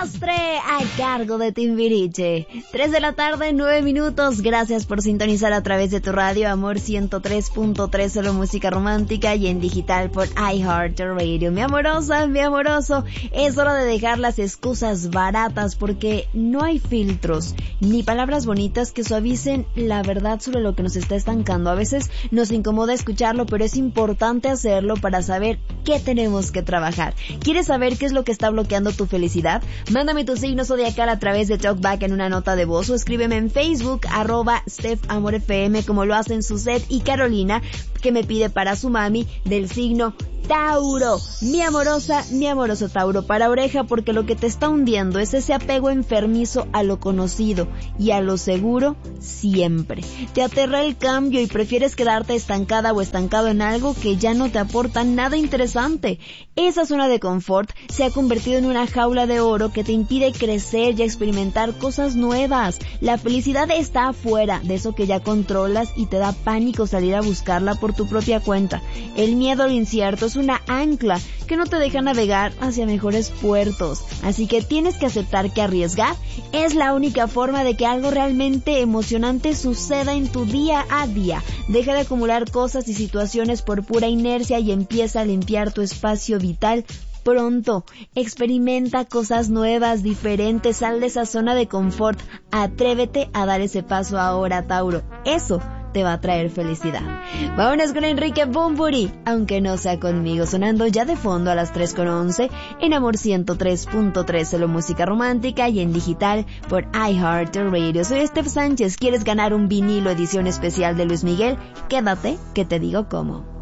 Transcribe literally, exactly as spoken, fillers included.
postre a cargo de Timbiriche. Tres de la tarde, nueve minutos. Gracias por sintonizar a través de tu radio Amor ciento tres punto tres, solo música romántica, y en digital por iHeartRadio. Mi amorosa, mi amoroso, es hora de dejar las excusas baratas porque no hay filtros ni palabras bonitas que suavicen la verdad sobre lo que nos está estancando. A veces nos incomoda escucharlo, pero es importante hacerlo para saber qué tenemos que trabajar. ¿Quieres saber qué es lo que está bloqueando tu felicidad? Mándame tu signo zodiacal a través de TalkBack en una nota de voz o escríbeme en Facebook, arroba StephAmorFM, como lo hacen Suzette y Carolina, que me pide para su mami del signo Tauro. Mi amorosa, mi amoroso Tauro, para oreja, porque lo que te está hundiendo es ese apego enfermizo a lo conocido y a lo seguro siempre. Te aterra el cambio y prefieres quedarte estancada o estancado en algo que ya no te aporta nada interesante. Esa zona de confort se ha convertido en una jaula de oro que te impide crecer y experimentar cosas nuevas. La felicidad está afuera de eso que ya controlas y te da pánico salir a buscarla por tu propia cuenta. El miedo al incierto es una ancla que no te deja navegar hacia mejores puertos. Así que tienes que aceptar que arriesgar es la única forma de que algo realmente emocionante suceda en tu día a día. Deja de acumular cosas y situaciones por pura inercia y empieza a limpiar tu espacio vital pronto. Experimenta cosas nuevas, diferentes, sal de esa zona de confort. Atrévete a dar ese paso ahora, Tauro. Eso te va a traer felicidad. Vámonos con Enrique Bunbury, aunque no sea conmigo, sonando ya de fondo a las tres con once en Amor ciento tres punto tres, solo música romántica, y en digital por iHeartRadio. Soy Steph Sánchez. ¿Quieres ganar un vinilo edición especial de Luis Miguel? Quédate, que te digo cómo.